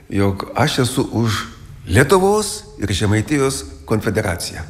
jog aš esu už Lietuvos ir Žemaitijos konfederaciją.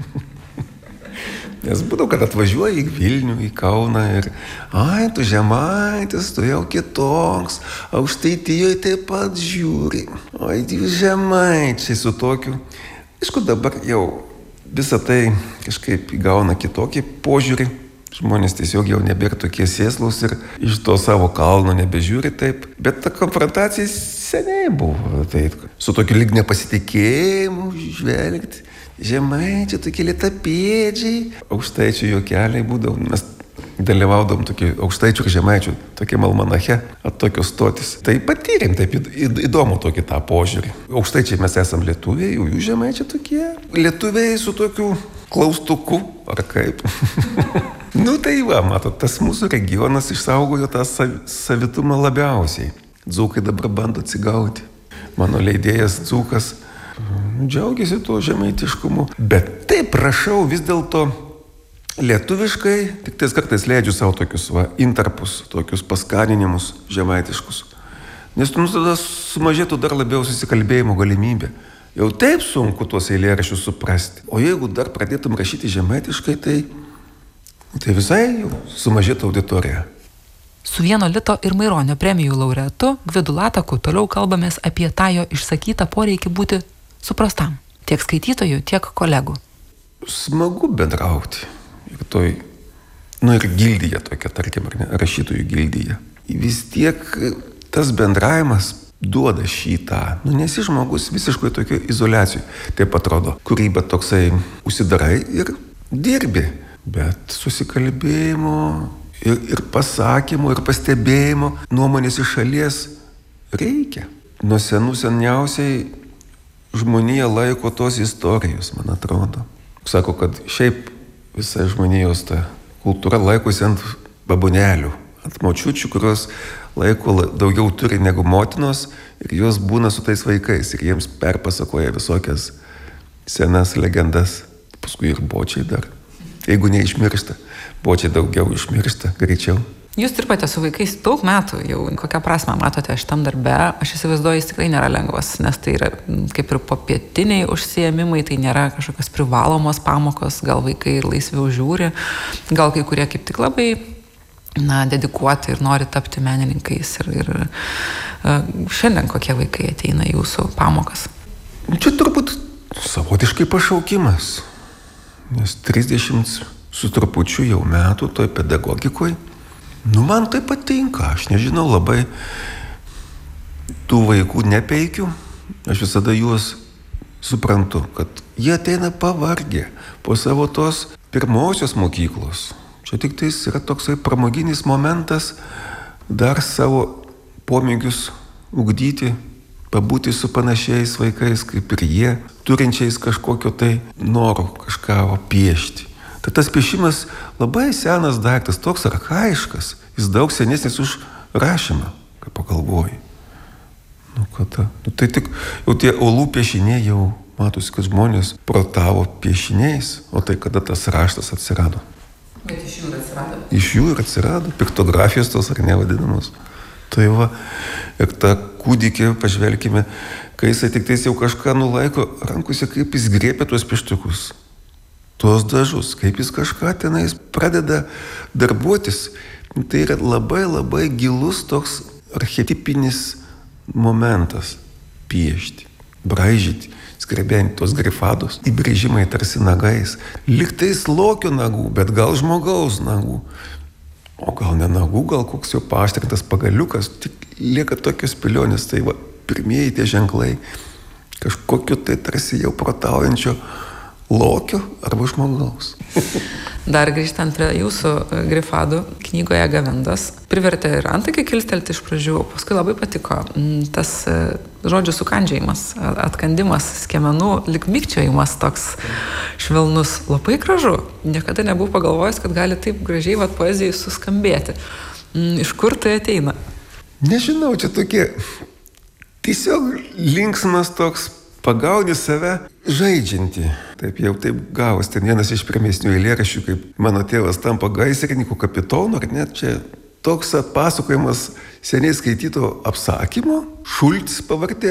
Nes būdavo, kad atvažiuoji į Vilnių, į Kauną ir tu Žemaitis, tu jau kitoks, Aukštaitijoje taip pat žiūri. Jūs Žemaičiai su tokiu. Aišku, dabar jau visą tai kažkaip įgauna kitokį požiūrį. Žmonės tiesiog jau nebėra tokie sėslus ir iš to savo kalno nebežiūri taip. Bet ta konfrontacija seniai buvo. Tai su tokiu lyg nepasitikėjimu žvelgti. Žemaičiai, tokie lietapėdžiai. Aukštaičių juokeliai būdavo. Mes dalyvaudavom tokie aukštaičių ir žemaičių tokie almanache, tokios stotis. Tai patyrėm taip įdomu tokį tą požiūrį. Aukštaičiai mes esam lietuviai, jų žemaičiai tokie. Lietuviai su tokiu klaustuku, ar kaip. Tai va, matot, tas mūsų regionas išsaugojo tą savitumą labiausiai. Dzūkai dabar bando atsigauti. Mano leidėjas dzūkas džiaugiasi tuo žemaitiškumu. Bet taip prašau vis dėlto lietuviškai, tik tais kartais leidžiu savo tokius intarpus, tokius paskaninimus žemaitiškus. Nes tada sumažėtų dar labiau susikalbėjimo galimybė. Jau taip sunku tuos eilėraščius suprasti. O jeigu dar pradėtum rašyti žemaitiškai, tai visai jau sumažėtų auditorija. Su Vieno Lito ir Maironio premijų laureatu Gvidu Lataku toliau kalbamės apie tą jo išsakytą poreikį būti suprastam. Tiek skaitytojų, tiek kolegų. Smagu bendrauti. Ir gildija tokia, tarkim, rašytojų gildija. Vis tiek tas bendravimas duoda šitą. Nesi žmogus visiškai tokio izoliacijų. Taip atrodo, kūryba toksai užsidarai ir dirbi. Bet susikalbėjimo ir pasakymų, ir pastebėjimo nuomonės iš šalies reikia. Nuo senų seniausiai žmonija laiko tos istorijos, man atrodo. Sako, kad šiaip visa žmonijos ta kultūra laikosi ant babonelių, ant močiučių, kurios laiko daugiau turi negu motinos ir jos būna su tais vaikais ir jiems perpasakoja visokias senas legendas. Paskui ir bočiai dar. Jeigu neišmiršta, bočiai daugiau išmiršta greičiau. Jūs dirbate su vaikais daug metų, jau kokią prasmę matote šitam darbe. Aš įsivaizduoju, jis tikrai nėra lengvas, nes tai yra kaip ir popietiniai užsiėmimai, tai nėra kažkokios privalomos pamokos, gal vaikai ir laisviau žiūri, gal kai kurie kaip tik labai dedikuoti ir nori tapti menininkais. Ir šiandien kokie vaikai ateina į jūsų pamokas? Čia turbūt savotiškai pašaukimas, nes 30 su trupučiu jau metų toj pedagogikoj. Man tai patinka, aš nežinau, labai tų vaikų nepeikiu, aš visada juos suprantu, kad jie ateina pavargę po savo tos pirmosios mokyklos. Čia tik tais yra toksai pramoginis momentas dar savo pomėgius ugdyti, pabūti su panašiais vaikais kaip ir jie, turinčiais kažkokio tai noro kažką piešti. Tai tas piešimas labai senas daiktas, toks archaiškas, jis daug senesnis už rašymą, kaip pagalvoji. Tai tik jau tie olų piešiniai jau matosi, kad žmonės protavo piešiniais, o tai kada tas raštas atsirado. Bet iš jų ir atsirado? Iš jų ir atsirado, piktografijos tos ar nevadinamos. Tai va, ir tą kūdikį pažvelkime, kai jisai tik tais jau kažką nulaiko rankose, kaip jis griebia tuos pieštukus. Tuos dažus, kaip jis kažką tenais pradeda darbuotis. Tai yra labai labai gilus toks archetipinis momentas piešti, braižyti, skrebiant tos grifados, įbrėžimai tarsi nagais, liktais lokio nagų, bet gal žmogaus nagų, o gal ne nagų, gal koks jau paaštrintas pagaliukas, tik lieka tokios spėlionės, tai va, pirmieji tie ženklai, kažkokio tai tarsi jau protaujančio lokio arba žmogaus. Dar grįžtant prie jūsų grifadų, knygoje Gavendas privertė ir antakiai kilstelti iš pradžių, paskui labai patiko tas žodžių sukandžiojimas, atkandimas skiemenų, lyg mikčiojimas toks švelnus, labai gražu. Niekada nebuvau pagalvojęs, kad gali taip gražiai poezijai suskambėti. Iš kur tai ateina? Nežinau, čia tokie tiesiog linksmas toks pagauni save žaidžiantį. Taip jau taip gavos. Ten vienas iš pirmesnių eilėraščių, kaip mano tėvas tampa gaisrininku kapitonu, ar net čia toks atpasakojimas seniai skaityto apsakymo. Šulcis pavardė.